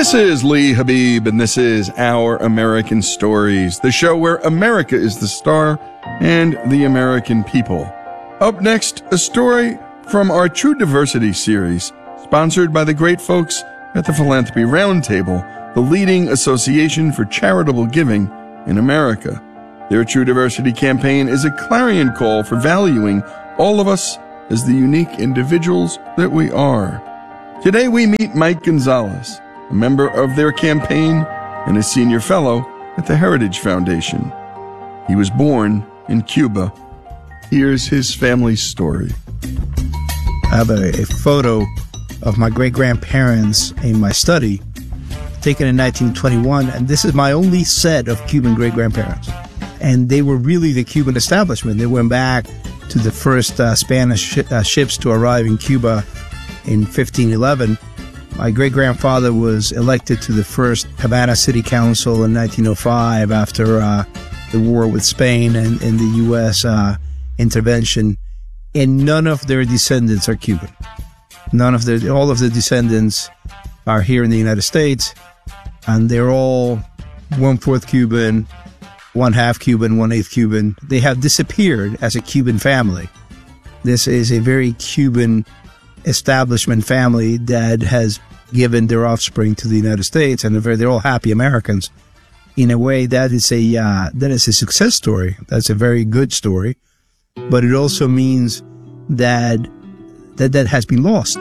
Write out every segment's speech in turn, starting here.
This is Lee Habib, and this is Our American Stories, the show where America is the star and the American people. Up next, a story from our True Diversity series, sponsored by the great folks at the Philanthropy Roundtable, the leading association for charitable giving in America. Their True Diversity campaign is a clarion call for valuing all of us as the unique individuals that we are. Today we meet Mike Gonzalez, a member of their campaign and a senior fellow at the Heritage Foundation. He was born in Cuba. Here's his family's story. I have a photo of my great-grandparents in my study, taken in 1921, and this is my only set of Cuban great-grandparents. And they were really the Cuban establishment. They went back to the first Spanish ships to arrive in Cuba in 1511. My great-grandfather was elected to the first Havana City Council in 1905 after the war with Spain and the U.S. Intervention. And none of their descendants are Cuban. All of the descendants are here in the United States, and they're all 1/4 Cuban, 1/2 Cuban, 1/8 Cuban. They have disappeared as a Cuban family. This is a very Cuban establishment family that has given their offspring to the United States, and they're all happy Americans. In a way, that is a success story. That's a very good story, but it also means that has been lost.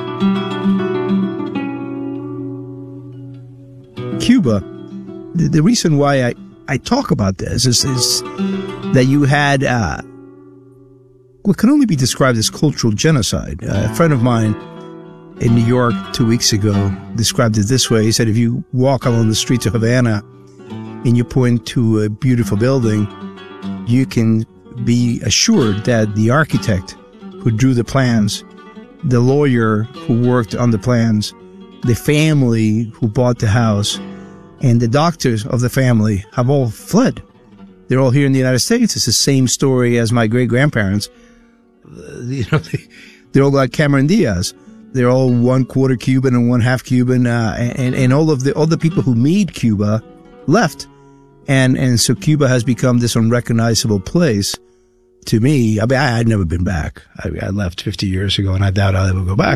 Cuba, the reason why I talk about this is that you had what can only be described as cultural genocide. A friend of mine in New York 2 weeks ago described it this way. He said, if you walk along the streets of Havana and you point to a beautiful building, you can be assured that the architect who drew the plans, the lawyer who worked on the plans, the family who bought the house, and the doctors of the family have all fled. They're all here in the United States. It's the same story as my great-grandparents. They're all like Cameron Diaz. They're all 1/4 Cuban and 1/2 Cuban, and all the people who made Cuba left, and so Cuba has become this unrecognizable place. To me, I mean, I had never been back. I left 50 years ago, and I doubt I'll ever go back.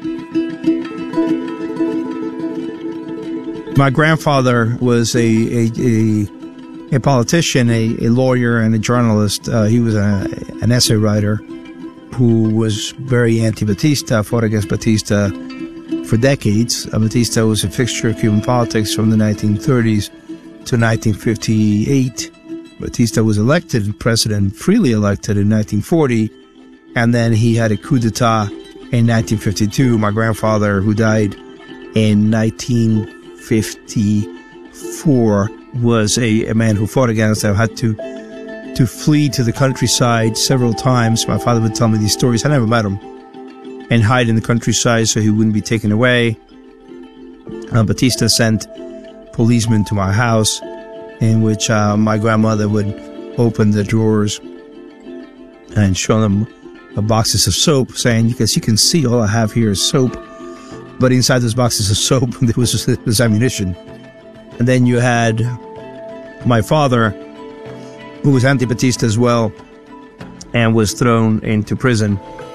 My grandfather was a politician, a lawyer, and a journalist. He was an essay writer who was very anti-Batista, fought against Batista for decades. Batista was a fixture of Cuban politics from the 1930s to 1958. Batista was elected president, freely elected in 1940, and then he had a coup d'etat in 1952. My grandfather, who died in 1954, was a man who fought against them, had to flee to the countryside several times. My father would tell me these stories. I never met him. And hide in the countryside so he wouldn't be taken away. Batista sent policemen to my house, in which my grandmother would open the drawers and show them boxes of soap, saying, because you can see all I have here is soap. But inside those boxes of soap, there was ammunition. And then you had my father, who was anti-Batista as well, and was thrown into prison.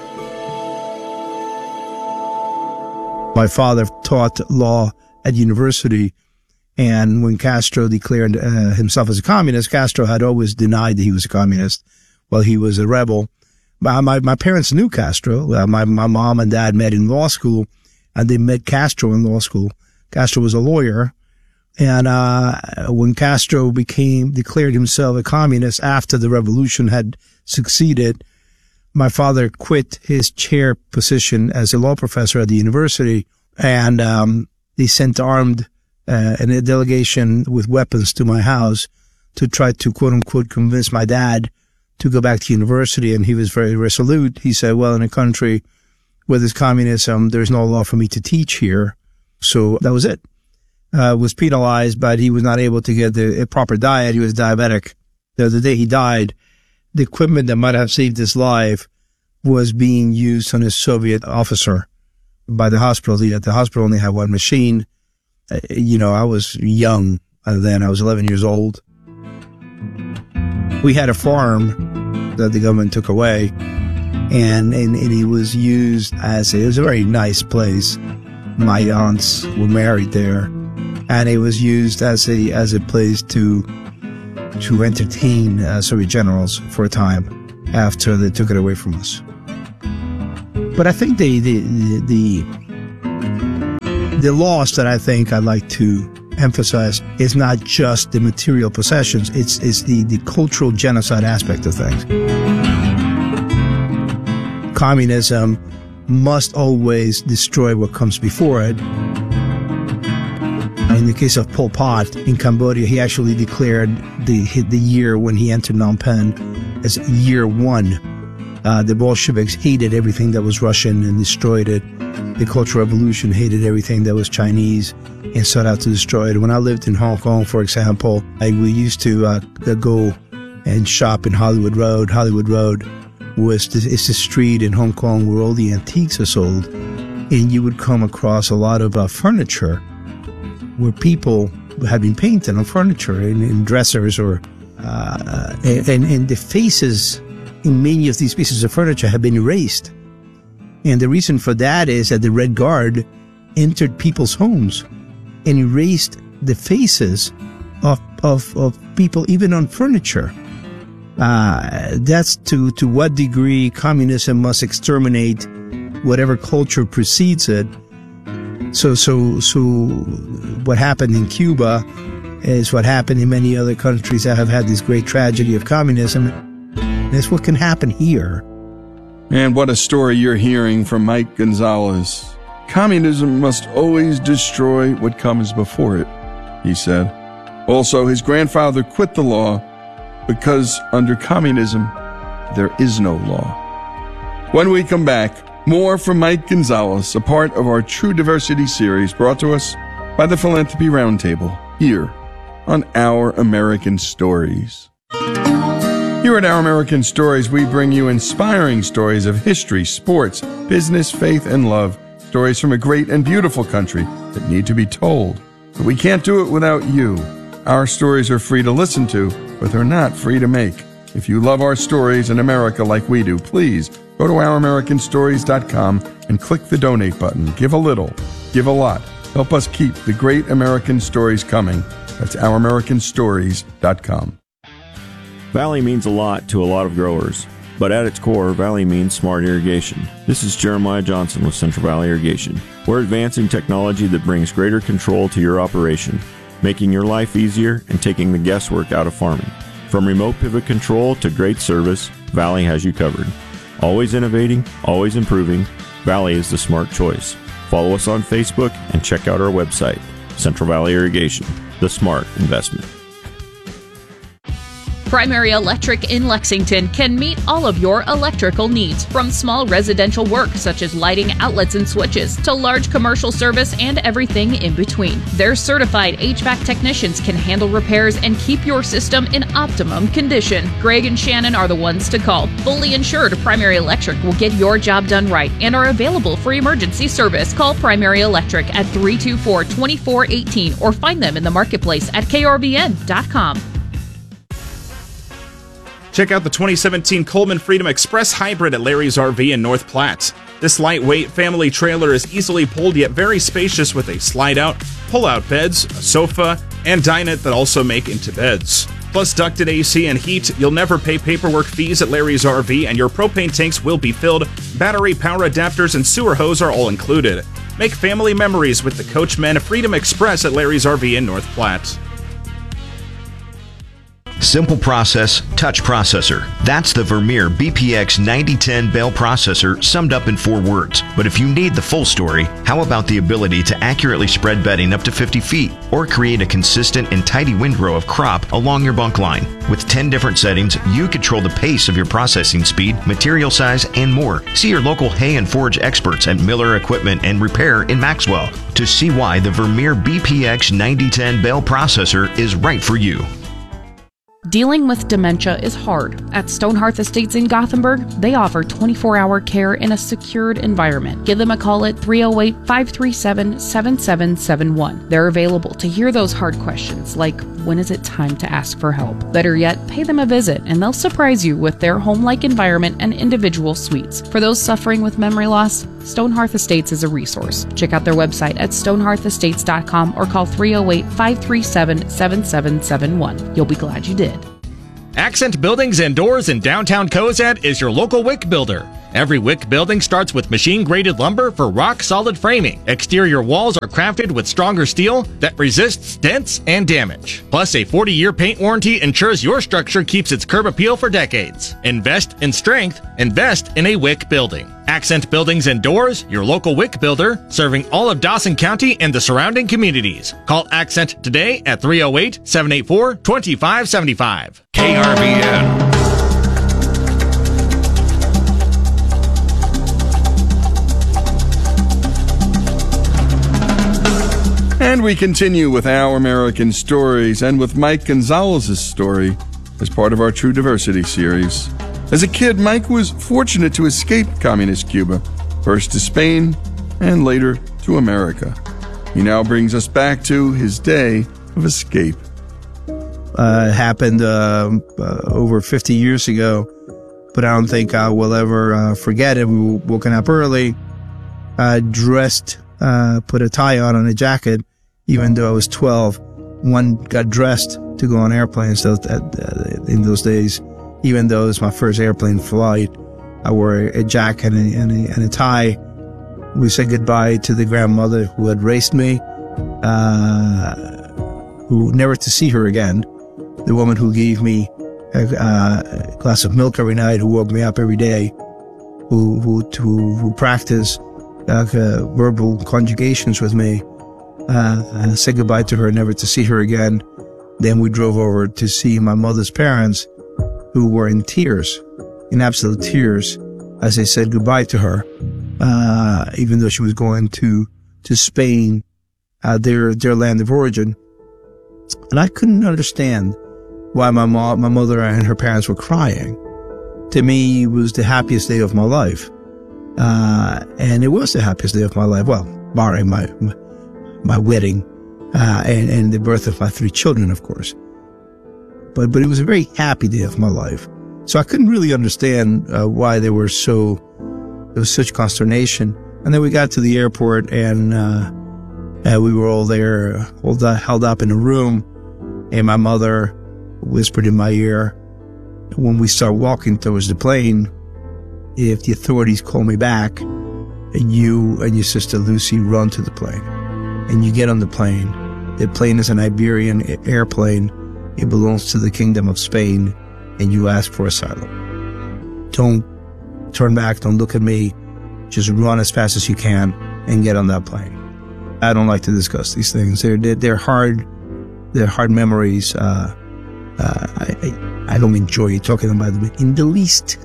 My father taught law at university, and when Castro declared himself as a communist, Castro had always denied that he was a communist while he was a rebel. My parents knew Castro. My mom and dad met in law school, and they met Castro in law school. Castro was a lawyer. And when Castro declared himself a communist after the revolution had succeeded, my father quit his chair position as a law professor at the university, and they sent armed a delegation with weapons to my house to try to, quote unquote, convince my dad to go back to university. And he was very resolute. He said, well, in a country where there's communism, there's no law for me to teach here. So that was it. Was penalized, but he was not able to get a proper diet. He was diabetic. The day he died, the equipment that might have saved his life was being used on a Soviet officer by the hospital. The hospital only had one machine, I was young then. I was 11 years old. We had a farm that the government took away, and it was used it was a very nice place. My aunts were married there, and it was used as a place to entertain Soviet generals for a time after they took it away from us. But I think the loss that I think I'd like to emphasize is not just the material possessions, it's the cultural genocide aspect of things. Communism must always destroy what comes before it. In the case of Pol Pot in Cambodia, he actually declared the year when he entered Phnom Penh as year one. The Bolsheviks hated everything that was Russian and destroyed it. The Cultural Revolution hated everything that was Chinese and sought out to destroy it. When I lived in Hong Kong, for example, we used to go and shop in Hollywood Road. Hollywood Road it's the street in Hong Kong where all the antiques are sold. And you would come across a lot of furniture where people had been painted on furniture in dressers and the faces in many of these pieces of furniture have been erased. And the reason for that is that the Red Guard entered people's homes and erased the faces of people, even on furniture. That's to what degree communism must exterminate whatever culture precedes it. So what happened in Cuba is what happened in many other countries that have had this great tragedy of communism. That's what can happen here. And what a story you're hearing from Mike Gonzalez. Communism must always destroy what comes before it, he said. Also, his grandfather quit the law because under communism, there is no law. When we come back, more from Mike Gonzalez, a part of our True Diversity series brought to us by the Philanthropy Roundtable, here on Our American Stories. Here at Our American Stories, we bring you inspiring stories of history, sports, business, faith, and love. Stories from a great and beautiful country that need to be told. But we can't do it without you. Our stories are free to listen to, but they're not free to make. If you love our stories in America like we do, please go to ouramericanstories.com and click the donate button. Give a little, give a lot. Help us keep the great American stories coming. That's ouramericanstories.com. Valley means a lot to a lot of growers, but at its core, Valley means smart irrigation. This is Jeremiah Johnson with Central Valley Irrigation. We're advancing technology that brings greater control to your operation, making your life easier and taking the guesswork out of farming. From remote pivot control to great service, Valley has you covered. Always innovating, always improving, Valley is the smart choice. Follow us on Facebook and check out our website, Central Valley Irrigation, the smart investment. Primary Electric in Lexington can meet all of your electrical needs, from small residential work such as lighting, outlets, and switches, to large commercial service and everything in between. Their certified HVAC technicians can handle repairs and keep your system in optimum condition. Greg and Shannon are the ones to call. Fully insured, Primary Electric will get your job done right and are available for emergency service. Call Primary Electric at 324-2418 or find them in the marketplace at krvn.com. Check out the 2017 Coleman Freedom Express Hybrid at Larry's RV in North Platte. This lightweight family trailer is easily pulled yet very spacious with a slide-out, pull-out beds, a sofa, and dinette that also make into beds. Plus ducted AC and heat, you'll never pay paperwork fees at Larry's RV, and your propane tanks will be filled. Battery, power adapters, and sewer hose are all included. Make family memories with the Coachmen Freedom Express at Larry's RV in North Platte. Simple process, touch processor. That's the Vermeer BPX 9010 bale processor summed up in 4 words. But if you need the full story, how about the ability to accurately spread bedding up to 50 feet or create a consistent and tidy windrow of crop along your bunk line? With 10 different settings, you control the pace of your processing speed, material size, and more. See your local hay and forage experts at Miller Equipment and Repair in Maxwell to see why the Vermeer BPX 9010 bale processor is right for you. Dealing with dementia is hard. At Stonehearth Estates in Gothenburg, they offer 24-hour care in a secured environment. Give them a call at 308-537-7771. They're available to hear those hard questions like, when is it time to ask for help? Better yet, pay them a visit and they'll surprise you with their home-like environment and individual suites. For those suffering with memory loss, Stonehearth Estates is a resource. Check out their website at stonehearthestates.com or call 308-537-7771. You'll be glad you did. Accent Buildings and Doors in downtown Cozad is your local WIC builder. Every WIC building starts with machine-graded lumber for rock-solid framing. Exterior walls are crafted with stronger steel that resists dents and damage. Plus, a 40-year paint warranty ensures your structure keeps its curb appeal for decades. Invest in strength. Invest in a WIC building. Accent Buildings and Doors, your local WIC builder, serving all of Dawson County and the surrounding communities. Call Accent today at 308-784-2575. KRVN. And we continue with Our American Stories and with Mike Gonzalez's story as part of our True Diversity series. As a kid, Mike was fortunate to escape communist Cuba, first to Spain and later to America. He now brings us back to his day of escape. It happened over 50 years ago, but I don't think I will ever forget it. We were woken up early, dressed, put a tie on a jacket, even though I was 12. One got dressed to go on airplanes in those days. Even though it was my first airplane flight, I wore a jacket and a tie. We said goodbye to the grandmother who had raised me, who never to see her again. The woman who gave me a glass of milk every night, who woke me up every day, who practiced verbal conjugations with me. And said goodbye to her, never to see her again. Then we drove over to see my mother's parents, who were in tears, in absolute tears, as they said goodbye to her, even though she was going to Spain, their land of origin. And I couldn't understand why my mother and her parents were crying. To me, it was the happiest day of my life. And it was the happiest day of my life. Well, barring my wedding, and the birth of my 3 children, of course. But it was a very happy day of my life. So I couldn't really understand why there was such consternation. And then we got to the airport, and we were all there, held up in a room, and my mother whispered in my ear, when we start walking towards the plane, if the authorities call me back, and you and your sister Lucy run to the plane. And you get on the plane. The plane is an Iberian airplane. It belongs to the Kingdom of Spain, and you ask for asylum. Don't turn back. Don't look at me. Just run as fast as you can and get on that plane. I don't like to discuss these things. They're hard. They're hard memories. I don't enjoy talking about them in the least.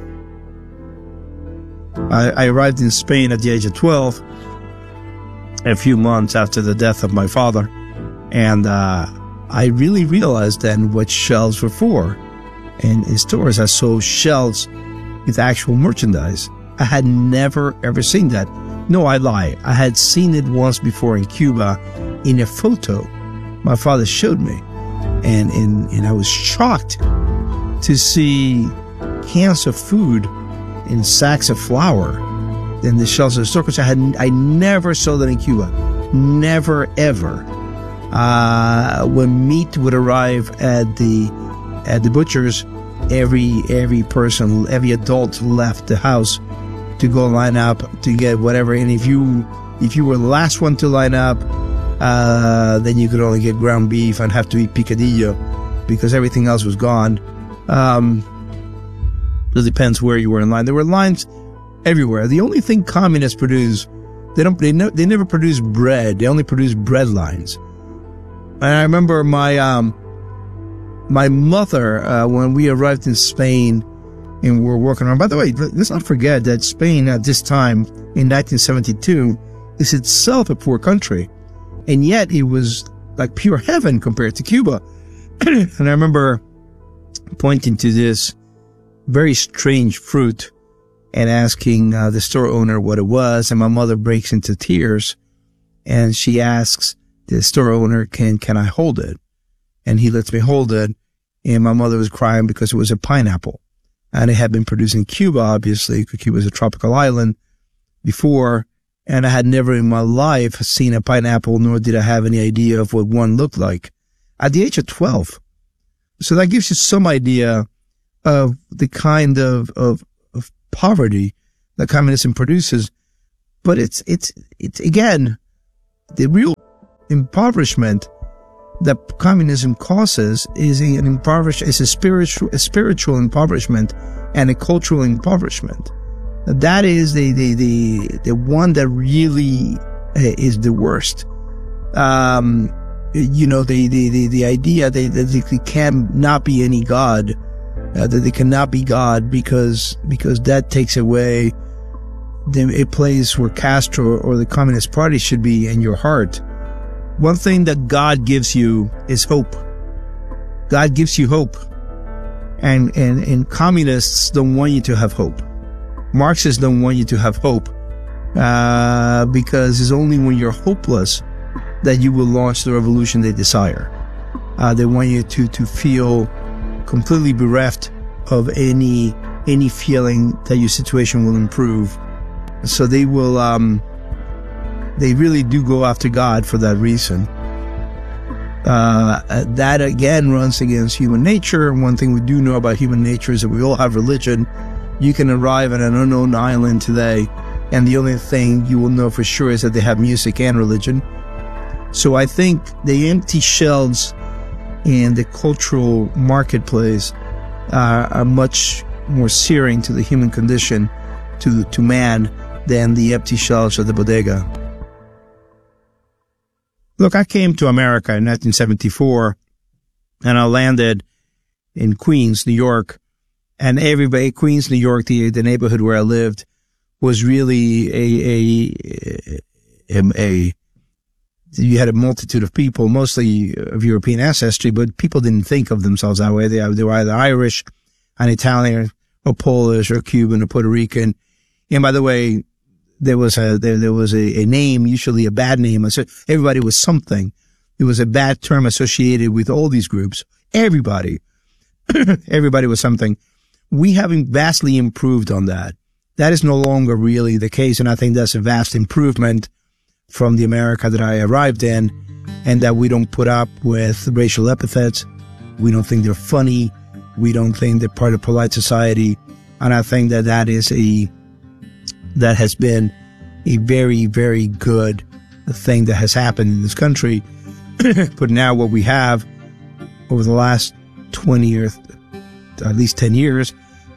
I arrived in Spain at the age of 12, a few months after the death of my father, and I really realized then what shelves were for. And in stores, I saw shelves with actual merchandise. I had never, ever seen that. No, I lie. I had seen it once before in Cuba in a photo my father showed me. And I was shocked to see cans of food in sacks of flour in the shelves of the store, because I never saw that in Cuba. Never, ever. When meat would arrive at the butcher's, every person, every adult left the house to go line up to get whatever. And if you were the last one to line up, then you could only get ground beef and have to eat picadillo because everything else was gone. It depends where you were in line. There were lines everywhere. The only thing communists produce, they never produce bread. They only produce bread lines. And I remember my mother, when we arrived in Spain and we were working on, by the way, let's not forget that Spain at this time in 1972 is itself a poor country. And yet it was like pure heaven compared to Cuba. And I remember pointing to this very strange fruit and asking the store owner what it was. And my mother breaks into tears and she asks the store owner, can I hold it? And he lets me hold it. And my mother was crying because it was a pineapple. And it had been produced in Cuba, obviously, because Cuba was a tropical island before. And I had never in my life seen a pineapple, nor did I have any idea of what one looked like at the age of 12. So that gives you some idea of the kind of poverty that communism produces. But it's again, the real impoverishment that communism causes is a spiritual impoverishment and a cultural impoverishment. That is the one that really is the worst. The idea that they cannot be any God, that they cannot be God because that takes away a place where Castro or the Communist Party should be in your heart. One thing that God gives you is hope. God gives you hope. And communists don't want you to have hope. Marxists don't want you to have hope, because it's only when you're hopeless that you will launch the revolution they desire. They want you to feel completely bereft of any feeling that your situation will improve. So they will, they really do go after God for that reason. That again runs against human nature. One thing we do know about human nature is that we all have religion. You can arrive at an unknown island today, and the only thing you will know for sure is that they have music and religion. So I think the empty shelves in the cultural marketplace are much more searing to the human condition, to man, than the empty shelves of the bodega. Look, I came to America in 1974, and I landed in Queens, New York. And everybody, Queens, New York, the neighborhood where I lived, was really you had a multitude of people, mostly of European ancestry, but people didn't think of themselves that way. They were either Irish, and Italian, or Polish, or Cuban, or Puerto Rican. And by the way, there was a name, usually a bad name. So everybody was something. It was a bad term associated with all these groups. Everybody was something. We have vastly improved on that. That is no longer really the case, and I think that's a vast improvement from the America that I arrived in, and that we don't put up with racial epithets. We don't think they're funny. We don't think they're part of polite society. And I think that has been a very, very good thing that has happened in this country. But now what we have over the last 20 or at least 10 years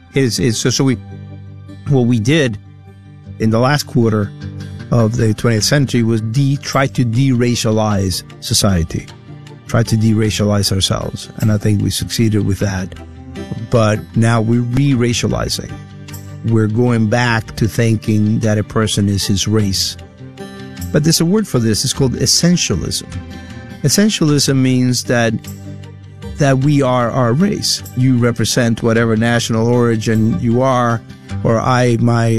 what we did in the last quarter of the 20th century was try to de-racialize society, try to de-racialize ourselves. And I think we succeeded with that. But now we're re-racializing. We're going back to thinking that a person is his race. But there's a word for this. It's called essentialism. Essentialism means that we are our race. You represent whatever national origin you are, or I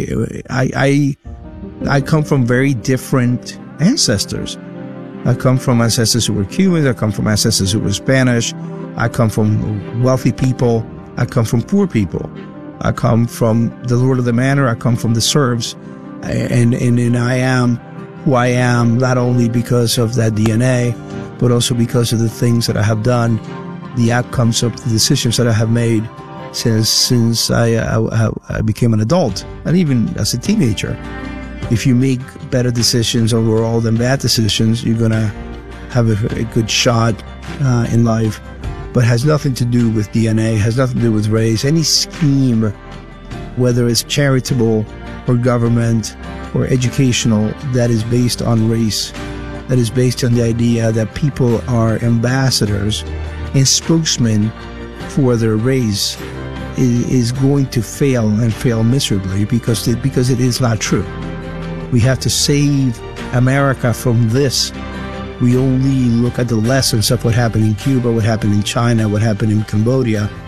come from very different ancestors. I come from ancestors who were Cubans. I come from ancestors who were Spanish. I come from wealthy people. I come from poor people. I come from the Lord of the Manor. I come from the serfs. And I am who I am, not only because of that DNA, but also because of the things that I have done, the outcomes of the decisions that I have made since I became an adult, and even as a teenager. If you make better decisions overall than bad decisions, you're going to have a good shot in life. But has nothing to do with DNA, has nothing to do with race. Any scheme, whether it's charitable or government or educational, that is based on race, that is based on the idea that people are ambassadors and spokesmen for their race, is going to fail and fail miserably because it is not true. We have to save America from this. We only look at the lessons of what happened in Cuba, what happened in China, what happened in Cambodia,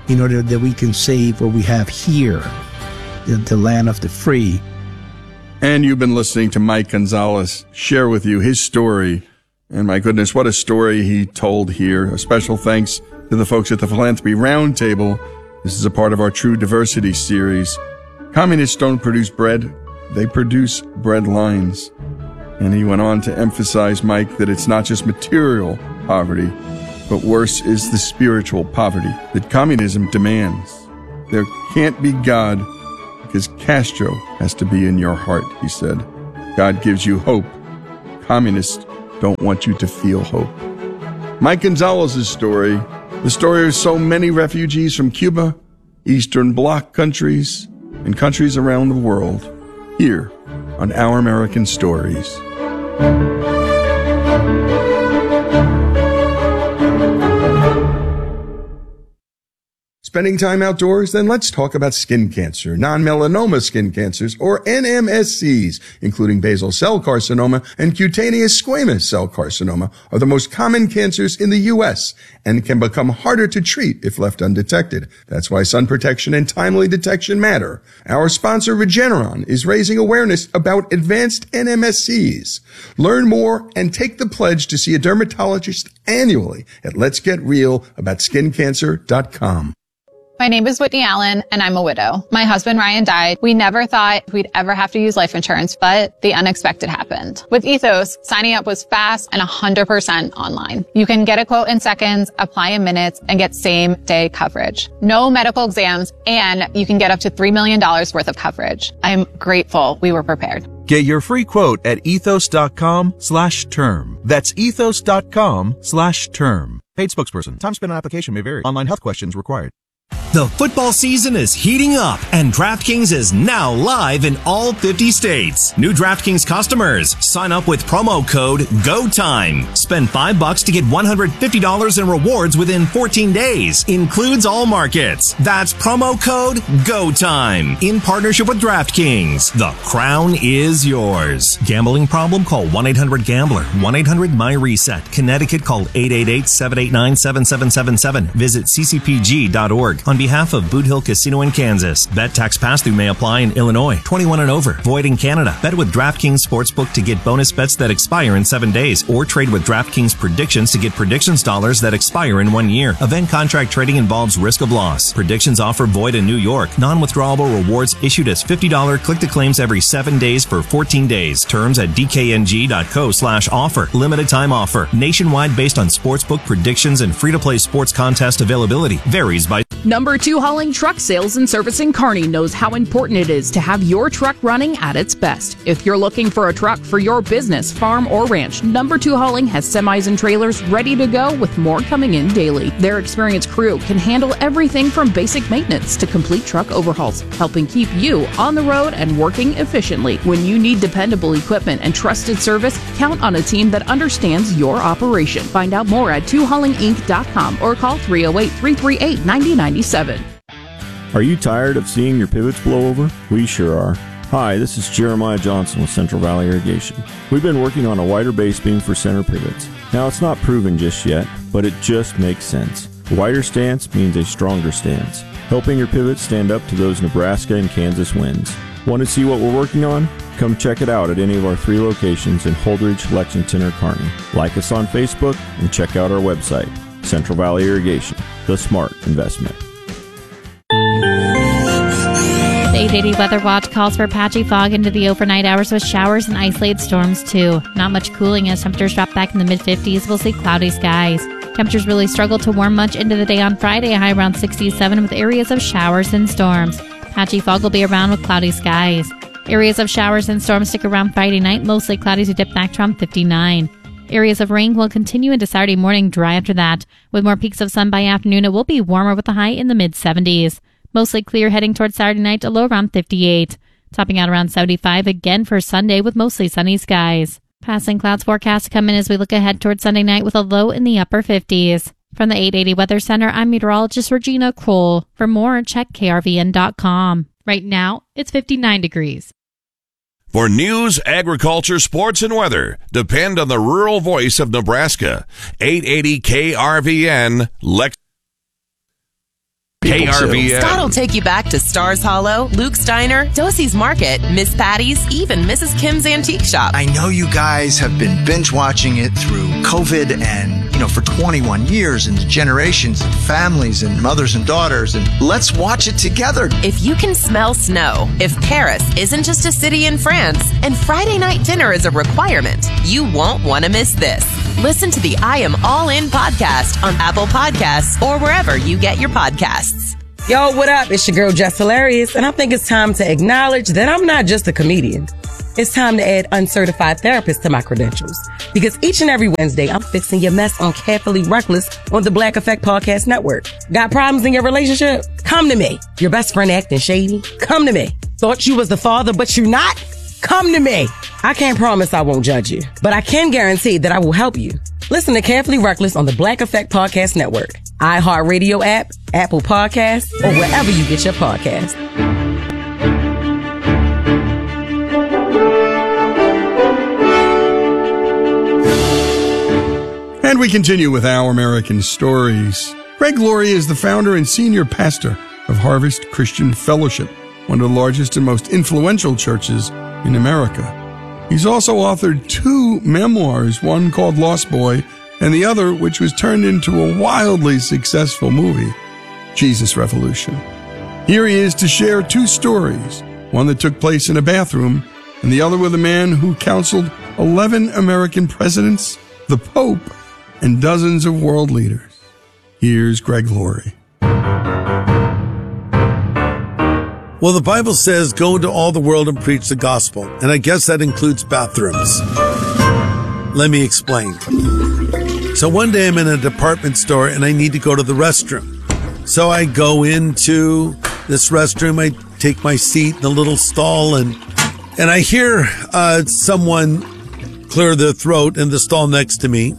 in order that we can save what we have here, the land of the free. And you've been listening to Mike Gonzalez share with you his story. And my goodness, what a story he told here. A special thanks to the folks at the Philanthropy Roundtable. This is a part of our True Diversity series. Communists don't produce bread, they produce bread lines. And he went on to emphasize, Mike, that it's not just material poverty, but worse is the spiritual poverty that communism demands. There can't be God because Castro has to be in your heart, he said. God gives you hope. Communists don't want you to feel hope. Mike Gonzalez's story, the story of so many refugees from Cuba, Eastern Bloc countries, and countries around the world, here on Our American Stories. Spending time outdoors? Then let's talk about skin cancer. Non-melanoma skin cancers, or NMSCs, including basal cell carcinoma and cutaneous squamous cell carcinoma, are the most common cancers in the U.S. and can become harder to treat if left undetected. That's why sun protection and timely detection matter. Our sponsor, Regeneron, is raising awareness about advanced NMSCs. Learn more and take the pledge to see a dermatologist annually at letsgetrealaboutSkinCancer.com. My name is Whitney Allen, and I'm a widow. My husband, Ryan, died. We never thought we'd ever have to use life insurance, but the unexpected happened. With Ethos, signing up was fast and 100% online. You can get a quote in seconds, apply in minutes, and get same-day coverage. No medical exams, and you can get up to $3 million worth of coverage. I'm grateful we were prepared. Get your free quote at ethos.com/term. That's ethos.com/term. Paid spokesperson. Time spent on application may vary. Online health questions required. The football season is heating up, and DraftKings is now live in all 50 states. New DraftKings customers, sign up with promo code GOTIME. Spend $5 to get $150 in rewards within 14 days. Includes all markets. That's promo code GOTIME. In partnership with DraftKings. The crown is yours. Gambling problem? Call 1-800-GAMBLER. 1-800-MY-RESET. Connecticut, call 888-789-7777. Visit ccpg.org. On behalf of Boot Hill Casino in Kansas, bet tax pass-through may apply in Illinois. 21 and over. Void in Canada. Bet with DraftKings Sportsbook to get bonus bets that expire in 7 days, or trade with DraftKings Predictions to get predictions dollars that expire in 1 year. Event contract trading involves risk of loss. Predictions offer void in New York. Non-withdrawable rewards issued as $50 click-to-claims every 7 days for 14 days. Terms at dkng.co/offer. Limited time offer. Nationwide based on sportsbook predictions and free-to-play sports contest availability. Varies by... Number 2 Hauling Truck Sales and Servicing Kearney knows how important it is to have your truck running at its best. If you're looking for a truck for your business, farm, or ranch, Number 2 Hauling has semis and trailers ready to go with more coming in daily. Their experienced crew can handle everything from basic maintenance to complete truck overhauls, helping keep you on the road and working efficiently. When you need dependable equipment and trusted service, count on a team that understands your operation. Find out more at 2haulinginc.com or call 308-338-9097. Are you tired of seeing your pivots blow over? We sure are. Hi, this is Jeremiah Johnson with Central Valley Irrigation. We've been working on a wider base beam for center pivots. Now, it's not proven just yet, but it just makes sense. A wider stance means a stronger stance, helping your pivots stand up to those Nebraska and Kansas winds. Want to see what we're working on? Come check it out at any of our 3 locations in Holdridge, Lexington, or Kearney. Like us on Facebook and check out our website. Central Valley Irrigation, the smart investment. The 880 Weather Watch calls for patchy fog into the overnight hours with showers and isolated storms, too. Not much cooling as temperatures drop back in the mid-50s. We'll see cloudy skies. Temperatures really struggle to warm much into the day on Friday, a high around 67 with areas of showers and storms. Patchy fog will be around with cloudy skies. Areas of showers and storms stick around Friday night, mostly cloudy to dip back to around 59. Areas of rain will continue into Saturday morning, dry after that. With more peaks of sun by afternoon, it will be warmer with a high in the mid-70s. Mostly clear heading towards Saturday night, a low around 58. Topping out around 75 again for Sunday with mostly sunny skies. Passing clouds forecast to come in as we look ahead towards Sunday night with a low in the upper 50s. From the 880 Weather Center, I'm meteorologist Regina Kroll. For more, check krvn.com. Right now, it's 59 degrees. For news, agriculture, sports, and weather, depend on the rural voice of Nebraska. 880 KRVN, KRVN. Scott will take you back to Stars Hollow, Luke's Diner, Dosey's Market, Miss Patty's, even Mrs. Kim's Antique Shop. I know you guys have been binge watching it through COVID and, for 21 years and generations and families and mothers and daughters, and let's watch it together. If you can smell snow, if Paris isn't just a city in France, and Friday night dinner is a requirement, you won't want to miss this. Listen to the I Am All In podcast on Apple Podcasts or wherever you get your podcasts. Yo, what up? It's your girl, Jess Hilarious, and I think it's time to acknowledge that I'm not just a comedian. It's time to add uncertified therapist to my credentials. Because each and every Wednesday, I'm fixing your mess on Carefully Reckless on the Black Effect Podcast Network. Got problems in your relationship? Come to me. Your best friend acting shady? Come to me. Thought you was the father, but you not? Come to me. I can't promise I won't judge you, but I can guarantee that I will help you. Listen to Carefully Reckless on the Black Effect Podcast Network, iHeartRadio app, Apple Podcasts, or wherever you get your podcasts. And we continue with Our American Stories. Greg Laurie is the founder and senior pastor of Harvest Christian Fellowship, one of the largest and most influential churches in America. He's also authored 2 memoirs, one called Lost Boy, and the other, which was turned into a wildly successful movie, Jesus Revolution. Here he is to share 2 stories, one that took place in a bathroom, and the other with a man who counseled 11 American presidents, the Pope, and dozens of world leaders. Here's Greg Laurie. Well, the Bible says, go into all the world and preach the gospel. And I guess that includes bathrooms. Let me explain. So one day I'm in a department store and I need to go to the restroom. So I go into this restroom. I take my seat in a little stall and I hear someone clear their throat in the stall next to me.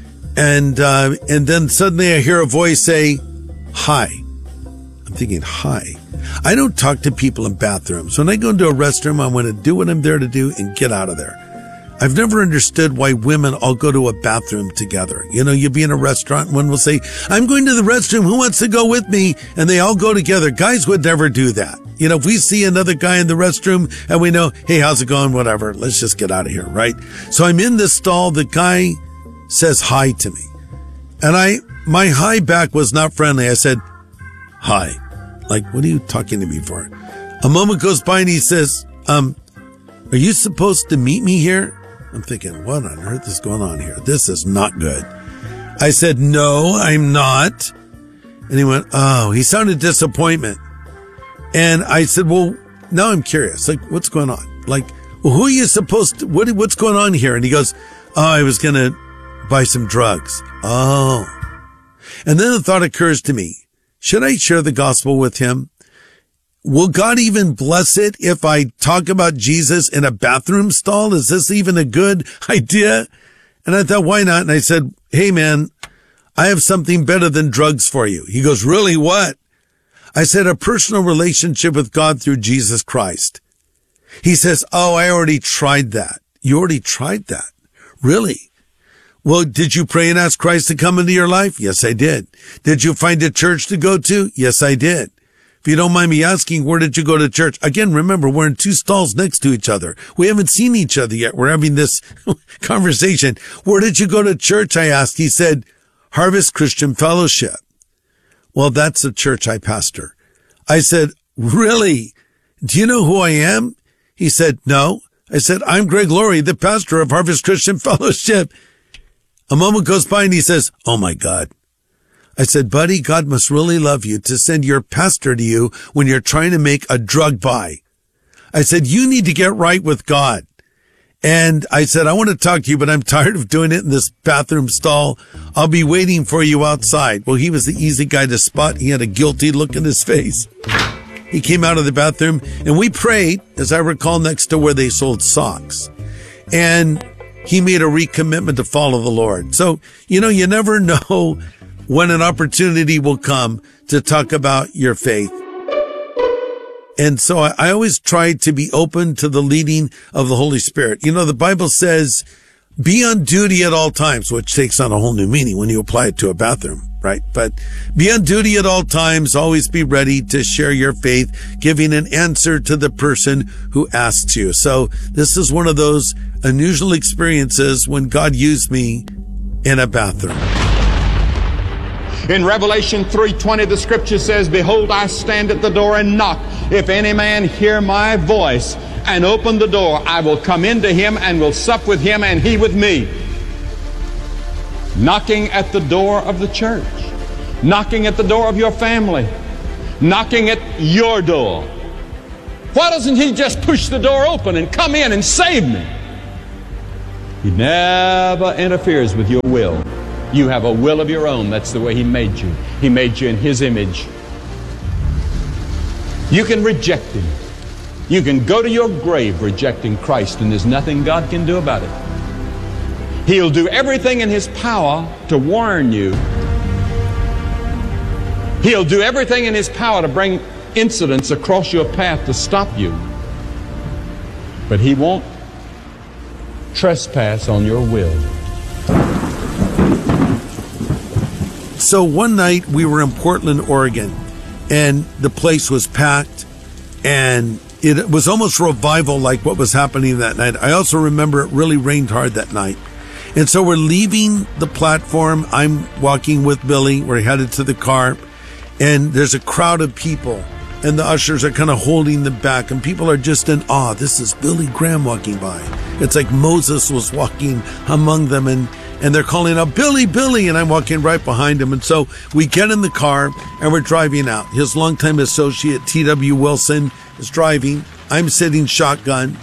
And then suddenly I hear a voice say, hi. I'm thinking, hi. I don't talk to people in bathrooms. When I go into a restroom, I want to do what I'm there to do and get out of there. I've never understood why women all go to a bathroom together. You be in a restaurant, one will say, I'm going to the restroom. Who wants to go with me? And they all go together. Guys would never do that. If we see another guy in the restroom and we know, hey, how's it going? Whatever. Let's just get out of here, right? So I'm in this stall. The guy says hi to me. And my hi back was not friendly. I said, hi. Like, what are you talking to me for? A moment goes by and he says, are you supposed to meet me here? I'm thinking, what on earth is going on here? This is not good. I said, no, I'm not. And he went, oh, he sounded disappointment. And I said, well, now I'm curious. Like, what's going on? Like, well, who are you supposed to, what's going on here? And he goes, oh, I was going to buy some drugs. Oh. And then the thought occurs to me. Should I share the gospel with him? Will God even bless it if I talk about Jesus in a bathroom stall? Is this even a good idea? And I thought, why not? And I said, hey man, I have something better than drugs for you. He goes, really, what? I said, a personal relationship with God through Jesus Christ. He says, oh, I already tried that. You already tried that? Really? Well, did you pray and ask Christ to come into your life? Yes, I did. Did you find a church to go to? Yes, I did. If you don't mind me asking, where did you go to church? Again, remember, we're in 2 stalls next to each other. We haven't seen each other yet. We're having this conversation. Where did you go to church? I asked. He said, Harvest Christian Fellowship. Well, that's the church I pastor. I said, really? Do you know who I am? He said, no. I said, I'm Greg Laurie, the pastor of Harvest Christian Fellowship. A moment goes by and he says, oh my God. I said, buddy, God must really love you to send your pastor to you when you're trying to make a drug buy. I said, you need to get right with God. And I said, I want to talk to you, but I'm tired of doing it in this bathroom stall. I'll be waiting for you outside. Well, he was the easy guy to spot. He had a guilty look in his face. He came out of the bathroom and we prayed, as I recall, next to where they sold socks. And he made a recommitment to follow the Lord. So, you never know when an opportunity will come to talk about your faith. And so I always try to be open to the leading of the Holy Spirit. The Bible says, be on duty at all times, which takes on a whole new meaning when you apply it to a bathroom, right? But be on duty at all times. Always be ready to share your faith, giving an answer to the person who asks you. So this is one of those unusual experiences when God used me in a bathroom. In Revelation 3:20, the scripture says, "Behold, I stand at the door and knock. If any man hear my voice and open the door, I will come into him and will sup with him and he with me." Knocking at the door of the church, knocking at the door of your family, knocking at your door. Why doesn't he just push the door open and come in and save me? He never interferes with your will. You have a will of your own. That's the way he made you. He made you in his image. You can reject him. You can go to your grave rejecting Christ, and there's nothing God can do about it. He'll do everything in his power to warn you. He'll do everything in his power to bring incidents across your path to stop you. But he won't trespass on your will. So one night we were in Portland, Oregon, and the place was packed, and it was almost revival like what was happening that night. I also remember it really rained hard that night. And so we're leaving the platform. I'm walking with Billy. We're headed to the car, and there's a crowd of people, and the ushers are kind of holding them back, and people are just in awe. This is Billy Graham walking by. It's like Moses was walking among them, and they're calling out, "Billy, Billy," and I'm walking right behind him. And so we get in the car, and we're driving out. His longtime associate, T.W. Wilson, is driving. I'm sitting shotgun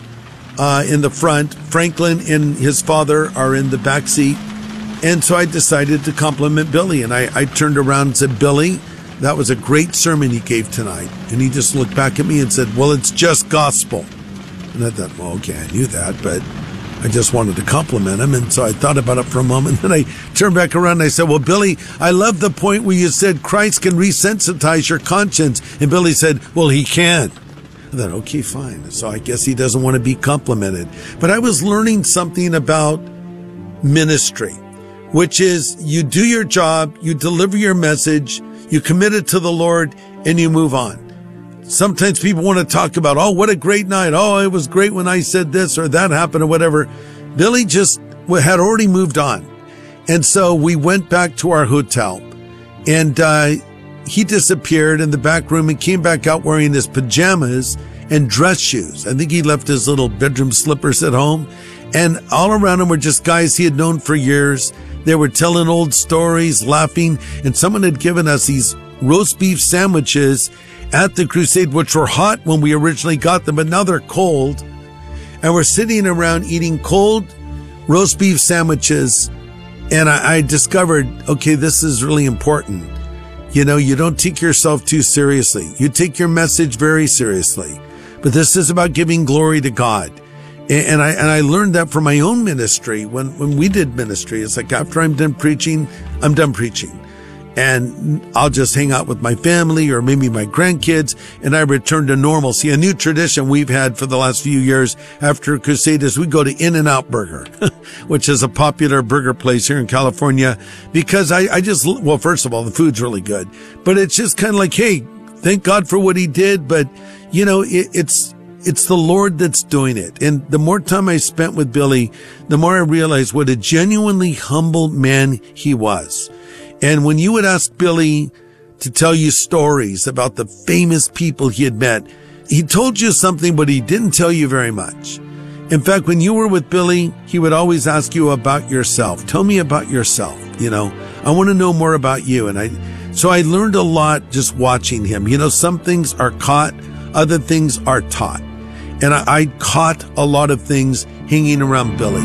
in the front. Franklin and his father are in the back seat. And so I decided to compliment Billy, and I turned around and said, "Billy, that was a great sermon you gave tonight." And he just looked back at me and said, "Well, it's just gospel." And I thought, well, okay, I knew that, but I just wanted to compliment him. And so I thought about it for a moment. Then I turned back around and I said, "Well, Billy, I love the point where you said Christ can resensitize your conscience." And Billy said, "Well, he can." I thought, okay, fine. So I guess he doesn't want to be complimented. But I was learning something about ministry, which is you do your job, you deliver your message, you commit it to the Lord, and you move on. Sometimes people want to talk about, oh, what a great night. Oh, it was great when I said this or that happened or whatever. Billy just had already moved on. And so we went back to our hotel, and he disappeared in the back room and came back out wearing his pajamas and dress shoes. I think he left his little bedroom slippers at home. And all around him were just guys he had known for years. They were telling old stories, laughing, and someone had given us these roast beef sandwiches at the crusade, which were hot when we originally got them, but now they're cold. And we're sitting around eating cold roast beef sandwiches. And I discovered, okay, this is really important. You know, you don't take yourself too seriously. You take your message very seriously. But this is about giving glory to God. And I learned that from my own ministry. When we did ministry, it's like after I'm done preaching, I'm done preaching. And I'll just hang out with my family or maybe my grandkids, and I return to normalcy. A new tradition we've had for the last few years after crusade is we go to In-N-Out Burger, which is a popular burger place here in California, because I just, well, first of all, the food's really good, but it's just kind of like, hey, thank God for what he did. But you know, it's the Lord that's doing it. And the more time I spent with Billy, the more I realized what a genuinely humble man he was. And when you would ask Billy to tell you stories about the famous people he had met, he told you something, but he didn't tell you very much. In fact, when you were with Billy, he would always ask you about yourself. Tell me about yourself. You know, I want to know more about you. So I learned a lot just watching him. You know, some things are caught, other things are taught. And I caught a lot of things hanging around Billy.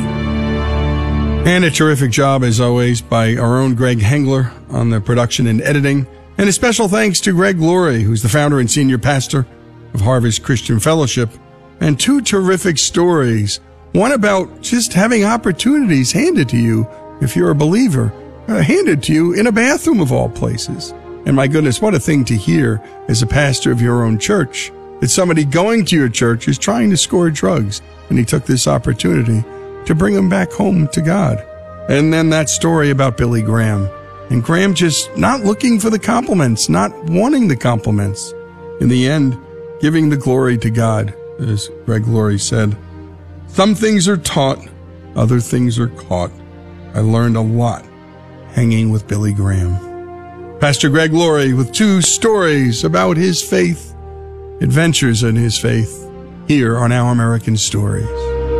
And a terrific job, as always, by our own Greg Hengler on the production and editing. And a special thanks to Greg Laurie, who's the founder and senior pastor of Harvest Christian Fellowship. And two terrific stories. One about just having opportunities handed to you, if you're a believer, handed to you in a bathroom of all places. And my goodness, what a thing to hear as a pastor of your own church, that somebody going to your church is trying to score drugs, and he took this opportunity to bring them back home to God. And then that story about Billy Graham. And Graham just not looking for the compliments, not wanting the compliments. In the end, giving the glory to God, as Greg Laurie said. Some things are taught, other things are caught. I learned a lot hanging with Billy Graham. Pastor Greg Laurie with 2 stories about his faith, adventures in his faith, here on Our American Stories.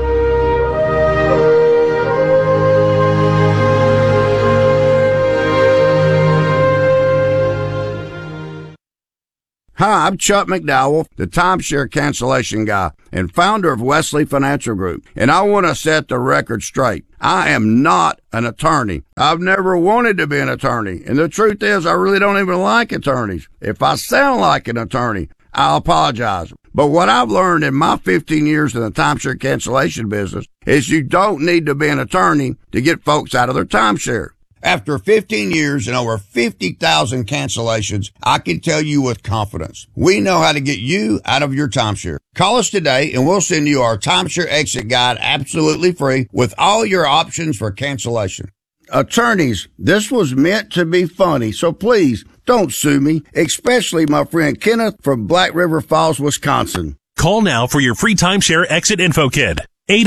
Hi, I'm Chuck McDowell, the timeshare cancellation guy and founder of Wesley Financial Group. And I want to set the record straight. I am not an attorney. I've never wanted to be an attorney. And the truth is, I really don't even like attorneys. If I sound like an attorney, I'll apologize. But what I've learned in my 15 years in the timeshare cancellation business is you don't need to be an attorney to get folks out of their timeshare. After 15 years and over 50,000 cancellations, I can tell you with confidence, we know how to get you out of your timeshare. Call us today and we'll send you our timeshare exit guide absolutely free with all your options for cancellation. Attorneys, this was meant to be funny, so please don't sue me, especially my friend Kenneth from Black River Falls, Wisconsin. Call now for your free timeshare exit info kit.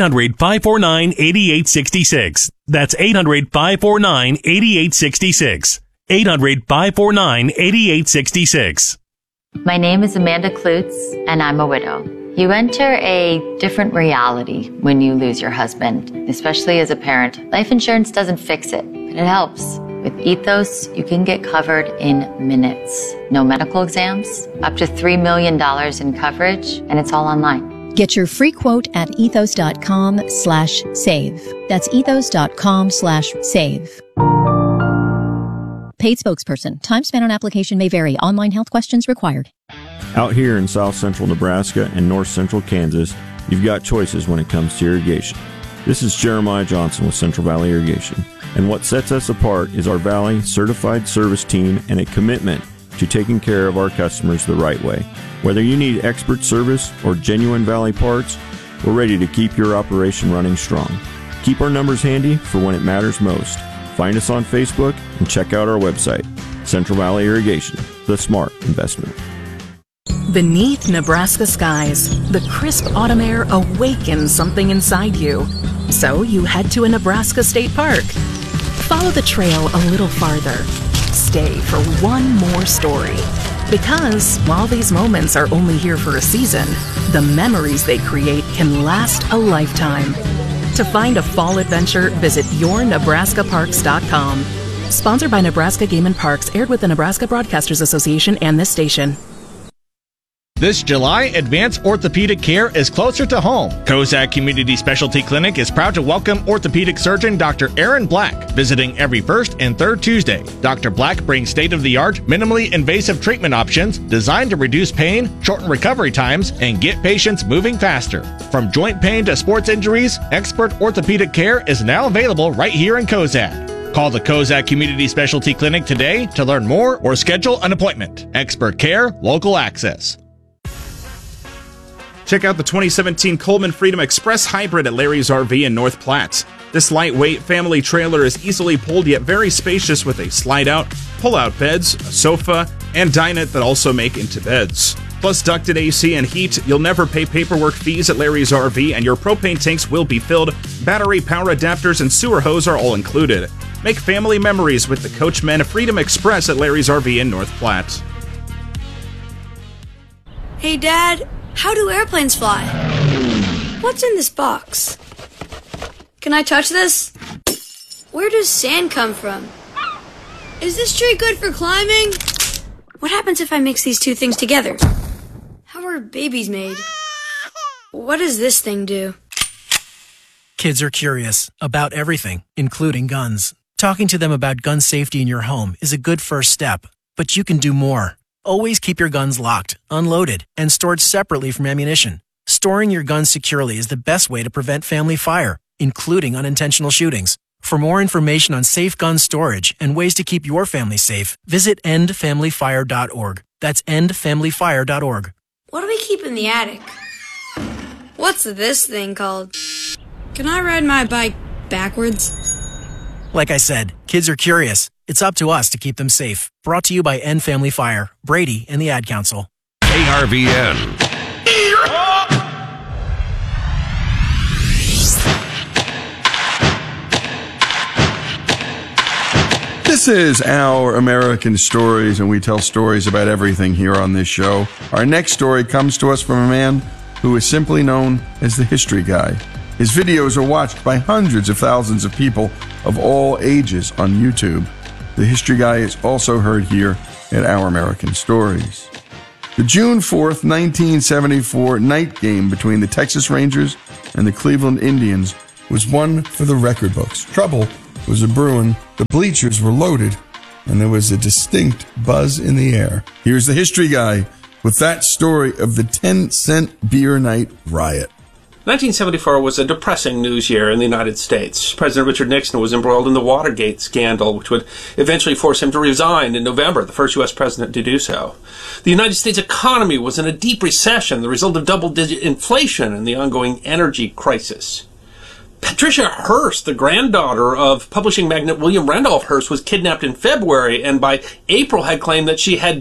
800-549-8866. That's 800-549-8866. 800-549-8866. My name is Amanda Klutz, and I'm a widow. You enter a different reality when you lose your husband, especially as a parent. Life insurance doesn't fix it, but it helps. With Ethos, you can get covered in minutes. No medical exams, up to $3 million in coverage, and it's all online. Get your free quote at ethos.com/save. That's ethos.com/save. Paid spokesperson. Time spent on application may vary. Online health questions required. Out here in south central Nebraska and north central Kansas, you've got choices when it comes to irrigation. This is Jeremiah Johnson with Central Valley Irrigation. And what sets us apart is our Valley certified service team and a commitment to taking care of our customers the right way. Whether you need expert service or genuine Valley parts, we're ready to keep your operation running strong. Keep our numbers handy for when it matters most. Find us on Facebook and check out our website, Central Valley Irrigation, the smart investment. Beneath Nebraska skies, the crisp autumn air awakens something inside you. So you head to a Nebraska state park. Follow the trail a little farther. Stay for one more story. Because while these moments are only here for a season, the memories they create can last a lifetime. To find a fall adventure, visit yournebraskaparks.com. Sponsored by Nebraska Game and Parks, aired with the Nebraska Broadcasters Association and this station. This July, advanced orthopedic care is closer to home. Kozak Community Specialty Clinic is proud to welcome orthopedic surgeon Dr. Aaron Black, visiting every first and third Tuesday. Dr. Black brings state-of-the-art, minimally invasive treatment options designed to reduce pain, shorten recovery times, and get patients moving faster. From joint pain to sports injuries, expert orthopedic care is now available right here in Kozak. Call the Kozak Community Specialty Clinic today to learn more or schedule an appointment. Expert care, local access. Check out the 2017 Coleman Freedom Express Hybrid at Larry's RV in North Platte. This lightweight family trailer is easily pulled yet very spacious with a slide-out, pull-out beds, a sofa, and dinette that also make into beds. Plus ducted AC and heat, you'll never pay paperwork fees at Larry's RV, and your propane tanks will be filled. Battery, power adapters, and sewer hose are all included. Make family memories with the Coachmen Freedom Express at Larry's RV in North Platte. Hey, Dad. How do airplanes fly? What's in this box? Can I touch this? Where does sand come from? Is this tree good for climbing? What happens if I mix these two things together? How are babies made? What does this thing do? Kids are curious about everything, including guns. Talking to them about gun safety in your home is a good first step, but you can do more. Always keep your guns locked, unloaded, and stored separately from ammunition. Storing your guns securely is the best way to prevent family fire, including unintentional shootings. For more information on safe gun storage and ways to keep your family safe, visit endfamilyfire.org. That's endfamilyfire.org. What do we keep in the attic? What's this thing called? Can I ride my bike backwards? Like I said, kids are curious. It's up to us to keep them safe. Brought to you by End Family Fire, Brady, and the Ad Council. KRVN. This is Our American Stories, and we tell stories about everything here on this show. Our next story comes to us from a man who is simply known as the History Guy. His videos are watched by hundreds of thousands of people of all ages on YouTube. The History Guy is also heard here at Our American Stories. The June 4th, 1974 night game between the Texas Rangers and the Cleveland Indians was one for the record books. Trouble was a brewing, the bleachers were loaded, and there was a distinct buzz in the air. Here's the History Guy with that story of the 10-cent beer night riot. 1974 was a depressing news year in the United States. President Richard Nixon was embroiled in the Watergate scandal, which would eventually force him to resign in November, the first U.S. president to do so. The United States economy was in a deep recession, the result of double-digit inflation and the ongoing energy crisis. Patricia Hearst, the granddaughter of publishing magnate William Randolph Hearst, was kidnapped in February and by April had claimed that she had